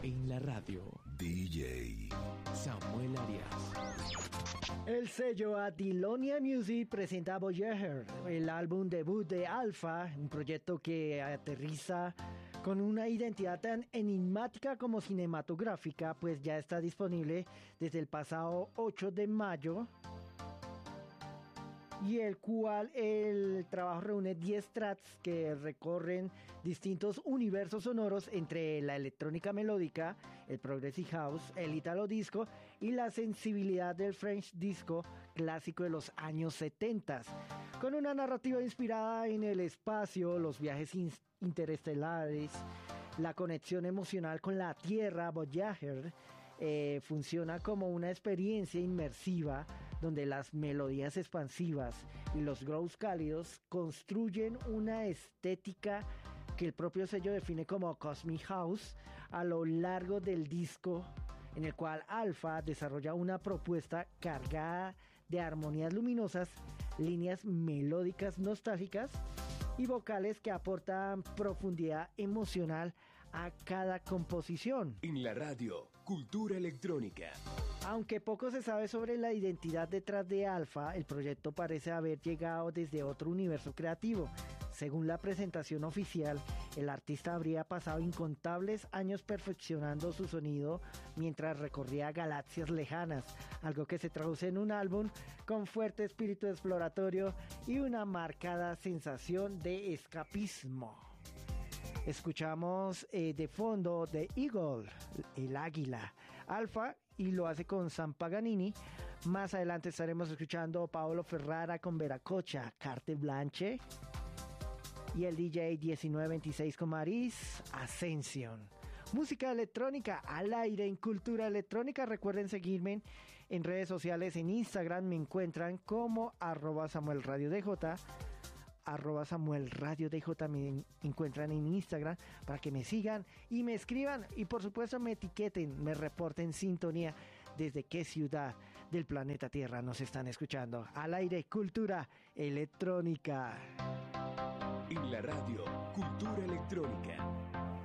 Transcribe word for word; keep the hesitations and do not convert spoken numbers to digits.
En la radio, D J Samuel Arias. El sello Adilonia Music presenta Voyager, el álbum debut de Alpha, un proyecto que aterriza con una identidad tan enigmática como cinematográfica, pues ya está disponible desde el pasado ocho de mayo, y el cual el trabajo reúne diez tracks que recorren distintos universos sonoros entre la electrónica melódica, el progressive house, el italo disco y la sensibilidad del French disco clásico de los años setenta, con una narrativa inspirada en el espacio, los viajes in- interestelares, la conexión emocional con la Tierra. Voyager eh, funciona como una experiencia inmersiva donde las melodías expansivas y los grooves cálidos construyen una estética que el propio sello define como Cosmic House a lo largo del disco, en el cual Alpha desarrolla una propuesta cargada de armonías luminosas, líneas melódicas nostálgicas y vocales que aportan profundidad emocional a cada composición. En la radio, Cultura Electrónica. Aunque poco se sabe sobre la identidad detrás de Alpha, el proyecto parece haber llegado desde otro universo creativo. Según la presentación oficial, el artista habría pasado incontables años perfeccionando su sonido mientras recorría galaxias lejanas, algo que se traduce en un álbum con fuerte espíritu exploratorio y una marcada sensación de escapismo. Escuchamos eh, de fondo The Eagle, el águila, Alpha, y lo hace con Sam Paganini. Más adelante estaremos escuchando Paolo Ferrara con Veracocha, Carte Blanche, y el D J diecinueve veintiséis con Maris, Ascension. Música electrónica al aire en Cultura Electrónica. Recuerden seguirme en redes sociales. En Instagram me encuentran como arroba Samuel Radio DJ, arroba Samuel Radio D J me encuentran en Instagram para que me sigan y me escriban, y por supuesto me etiqueten, me reporten sintonía desde qué ciudad del planeta Tierra nos están escuchando. Al aire, Cultura Electrónica. En la radio, Cultura Electrónica.